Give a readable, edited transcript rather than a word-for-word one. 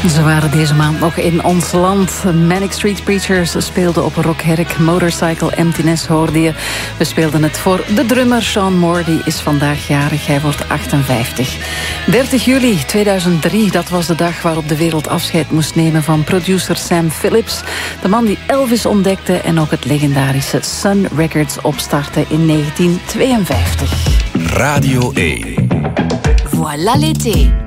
Ze waren deze maand nog in ons land. Manic Street Preachers speelden op Rock Herk. Motorcycle Emptiness hoorde je. We speelden het voor de drummer Sean Moore. Die is vandaag jarig. Hij wordt 58. 30 juli 2003, dat was de dag waarop de wereld afscheid moest nemen van producer Sam Phillips. De man die Elvis ontdekte en ook het legendarische Sun Records opstartte in 1952. Radio 1. Voilà l'été.